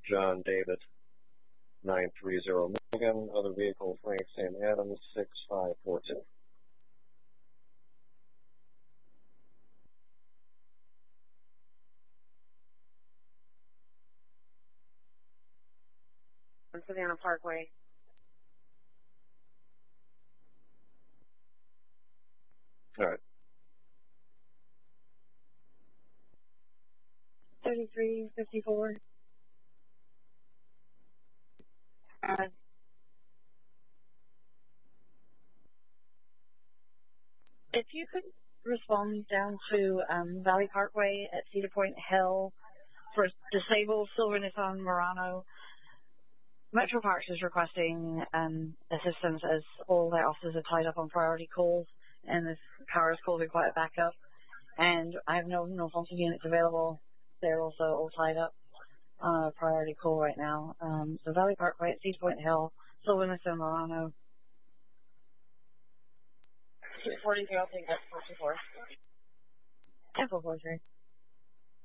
John David 930 Milligan. Other vehicle Frank Sam Adams 6542. Savannah Parkway. All right. 3354. If you could respond down to Valley Parkway at Cedar Point Hill for disabled silver Nissan Murano. Metro Parks is requesting assistance as all their officers are tied up on priority calls, and this car is causing quite a backup. And I have no Alfonso units available. They're also all tied up on a priority call right now. So Valley Parkway at Cedar Point Hill, silver Nissan Murano. 243, I'll take that 44. 1043.